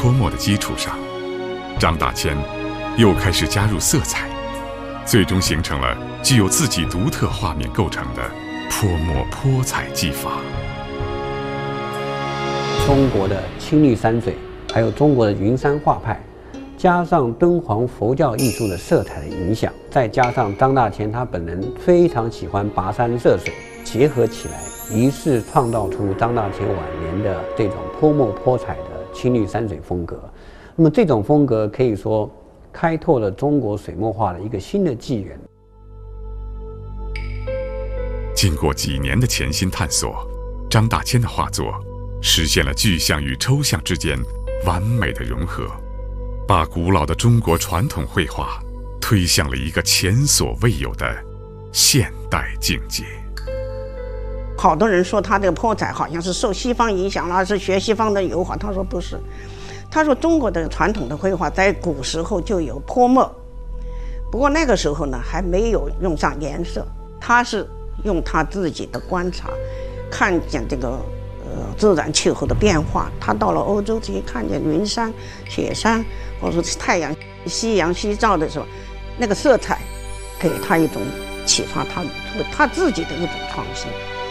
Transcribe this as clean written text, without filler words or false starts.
泼墨的基础上，张大千又开始加入色彩，最终形成了具有自己独特画面构成的泼墨泼彩技法。 中国的青绿山水，还有中国的云山画派，加上敦煌佛教艺术的色彩的影响，再加上张大千他本人非常喜欢跋山涉水，结合起来，于是创造出张大千晚年的这种泼墨泼彩的青绿山水风格。那么这种风格可以说开拓了中国水墨画的一个新的纪元。 经过几年的潜心探索，张大千的画作实现了具象与抽象之间完美的融合，把古老的中国传统绘画推向了一个前所未有的现代境界。 好多人说他这个泼彩好像是受西方影响了，是学西方的油画。他说不是，他说中国的传统的绘画在古时候就有泼墨，不过那个时候呢还没有用上颜色，他是用他自己的观察，看见这个自然气候的变化。他到了欧洲去看见云山、雪山，或者是太阳、夕阳西照的时候，那个色彩给他一种启发，他自己的一种创新。